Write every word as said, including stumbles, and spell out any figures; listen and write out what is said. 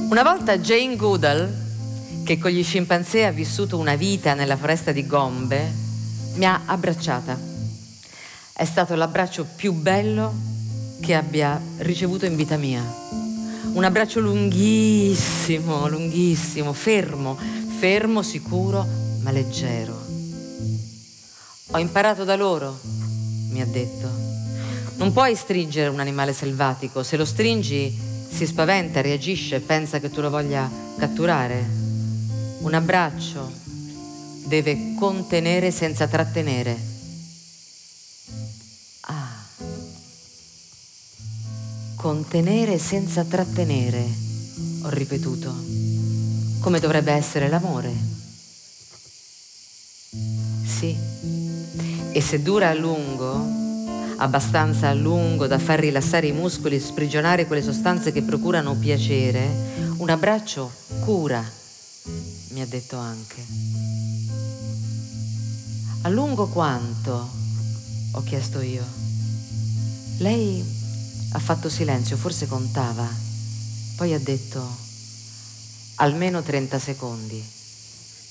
Una volta Jane Goodall, che con gli scimpanzé ha vissuto una vita nella foresta di Gombe, mi ha abbracciata. È stato l'abbraccio più bello che abbia ricevuto in vita mia. Un abbraccio lunghissimo, lunghissimo, fermo, fermo, sicuro, ma leggero. Ho imparato da loro, mi ha detto. Non puoi stringere un animale selvatico. Se lo stringi si spaventa, reagisce, pensa che tu lo voglia catturare. Un abbraccio deve contenere senza trattenere. Ah. Contenere senza trattenere, ho ripetuto. Come dovrebbe essere l'amore. Sì. E se dura a lungo, abbastanza a lungo da far rilassare i muscoli e sprigionare quelle sostanze che procurano piacere, un abbraccio cura, mi ha detto anche. A lungo quanto? Ho chiesto io. Lei ha fatto silenzio, forse contava, poi ha detto almeno trenta secondi.